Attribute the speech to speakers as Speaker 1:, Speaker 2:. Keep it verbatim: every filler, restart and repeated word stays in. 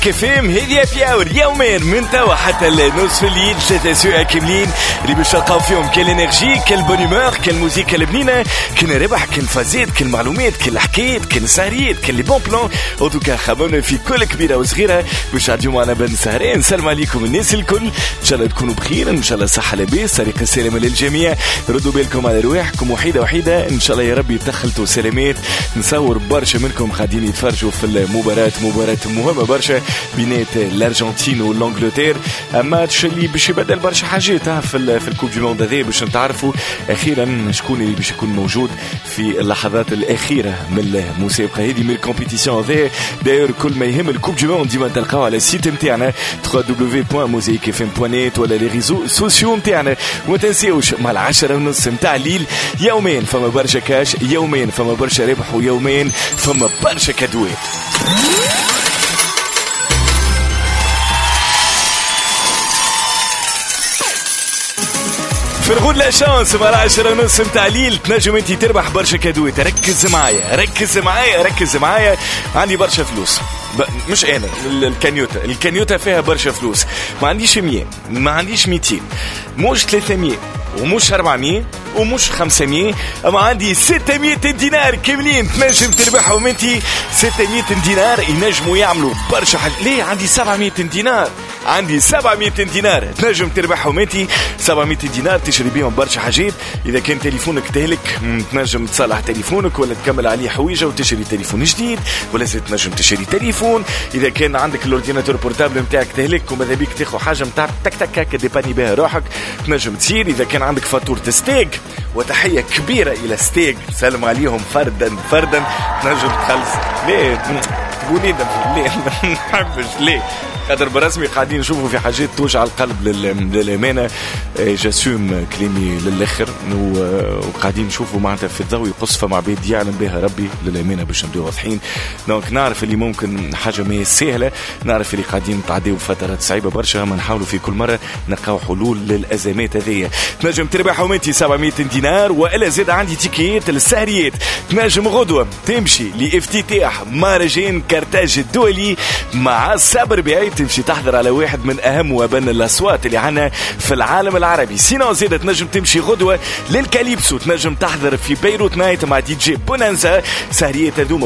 Speaker 1: كفيم هذه بياور يومين من توا حتى النصف الليل ثلاثة سوايع كاملين اللي باش تلقاو فيهم كل انرجي كل بونيمور كل موسيقى البنينه كل ربح كل فازيت كل معلومات كل حكايات كل سهريات كل لي بون بلان اوتوكا خبرنا في كل كبيره وصغيره باش تعديو معنا بن سهرين. السلام عليكم الناس الكل، ان شاء الله تكونوا بخير، ان شاء الله صحه لاباس، طريق السلامه للجميع، ردوا بالكم على رواحكم وحيده وحيده ان شاء الله يا ربي تخلطوا سلامات. نصور برشا منكم قاعدين يتفرجوا في المباراه مباراه مهمه برشا بينات الارجنتين والانجلتير، ماتش اللي باش يبدل برشا حاجات في في الكوب دو موند هذا باش نتعرفوا اخيرا شكون اللي باش يكون موجود في اللحظات الاخيره من المسابقه هذه من الكومبيتيسيون هذه. داير كل ما يهم الكوب دو موند ديما تلقاو على السيت نتاعنا دبليو دبليو دبليو بوان موزايك اف ام بوان نت ولا لي ريزو سوسيو نتاعنا. وما تنساوش مع العشرة ونص نتاع الليل يومين فما برشا كاش، يومين فما برشا ربح، ويومين فما برشا كادوات. في الغد لا شانس مع العشرة ونص متاع الليل تنجم انتي تربح برشا كادوات. ركز معايا ركز معايا ركز معايا، عندي برشا فلوس، مش انا الكانيوتا الكانيوتا فيها برشا فلوس، ما عنديش مية، ما عنديش ميتين، مش ثلاثمية ومش أربعمية ومش خمسمية، اما عندي ستمية دينار كاملين تنجم تربحهم انتي. ستمية دينار ينجموا يعملوا برشا حاجات. ليه عندي سبعمية دينار، عندي سبعمية دينار تنجم تربحهم انتي. سبعمية دينار تشري بيهم برشا حاجات. اذا كان تليفونك تهلك تنجم تصلح تليفونك ولا تكمل عليه حويجه وتشري تليفون جديد، ولا تنجم تشري تليفون. اذا كان عندك الاورديناتور بورتابل نتاعك تهلك وماذا بيك تاخذ حاجه نتاع تك تك هكا ديباني بها روحك تنجم تصير. اذا كان عندك فاتوره ستيك، وتحيه كبيره الى ستيك، سلم عليهم فردا فردا، تنجم تخلص. ليه تقولي ده ليه ما نحبش ليه قدر برسمي قاعدين نشوفوا في حاجات توجع القلب للأمانة. جاسوم كلامي للآخر وقاعدين نشوفوا معناتها في الضوء يقص مع بيت يعلم بها ربي للأمانة باش نبدو واضحين. دونك نعرف اللي ممكن حاجة ما سهلة، نعرف اللي قاعدين نتعديو فترات صعيبة برشا، ما نحاولوا في كل مرة نلقاو حلول للأزمات هذية. تنجم تربحوا انتي سبعمية دينار، وإلا زاد عندي تيكيات للسهريات. تنجم غدوة تمشي لافتتاح مهرجان كرتاج الدولي مع صبر بعيد، تمشي تحضر على واحد من أهم وأبن الأصوات اللي عنا في العالم العربي. سينو زيادة تنجم تمشي غدوة للكاليبسو، تنجم تحضر في بيروت نايت مع دي جي بونانزا. سهرية تذوم